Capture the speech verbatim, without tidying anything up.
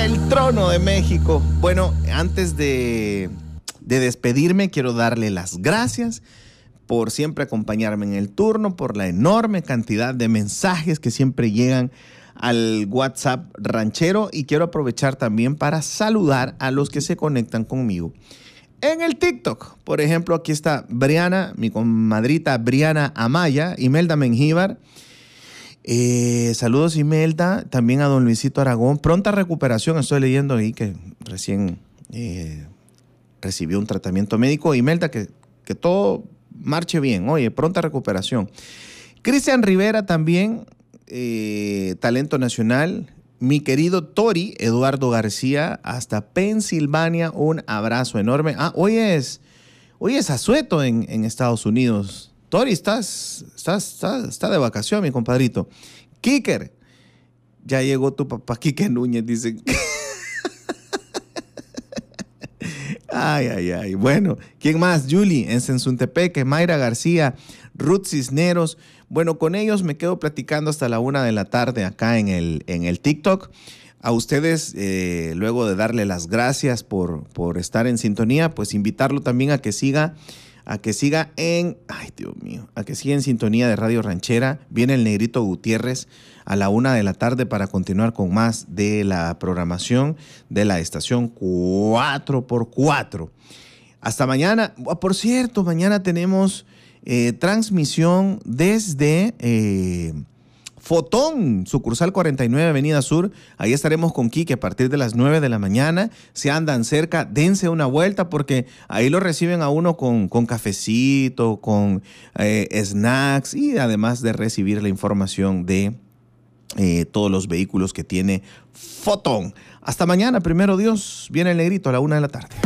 el trono de México. Bueno, antes de, de despedirme, quiero darle las gracias por siempre acompañarme en el turno, por la enorme cantidad de mensajes que siempre llegan al WhatsApp ranchero, y quiero aprovechar también para saludar a los que se conectan conmigo en el TikTok. Por ejemplo, aquí está Briana, mi comadrita Briana Amaya, Imelda Mengíbar. Eh, saludos, Imelda. También a don Luisito Aragón. Pronta recuperación, estoy leyendo ahí que recién eh, recibió un tratamiento médico. Imelda, que, que todo marche bien. Oye, pronta recuperación. Cristian Rivera también, eh, talento nacional. Mi querido Tori, Eduardo García, hasta Pensilvania, un abrazo enorme. Ah, hoy es, hoy es asueto en, en Estados Unidos. Tori, estás, estás, estás, estás de vacación, mi compadrito. Kiker, ya llegó tu papá, Quique Núñez, dicen. Ay, ay, ay. Bueno, ¿quién más? Julie, en Sensuntepeque, Mayra García, Ruth Cisneros. Bueno, con ellos me quedo platicando hasta la una de la tarde acá en el, en el TikTok. A ustedes, eh, luego de darle las gracias por, por estar en sintonía, pues invitarlo también a que siga, a que siga en, ay Dios mío, a que siga en sintonía de Radio Ranchera. Viene el Negrito Gutiérrez a la una de la tarde para continuar con más de la programación de la estación cuatro por cuatro. Hasta mañana. Por cierto, mañana tenemos eh, transmisión desde eh, Fotón, sucursal cuarenta y nueve Avenida Sur. Ahí estaremos con Quique a partir de las nueve de la mañana. Si andan cerca, dense una vuelta, porque ahí lo reciben a uno con, con cafecito, con eh, snacks, y además de recibir la información de eh, todos los vehículos que tiene Fotón. Hasta mañana, primero Dios. Viene el Negrito a la una de la tarde.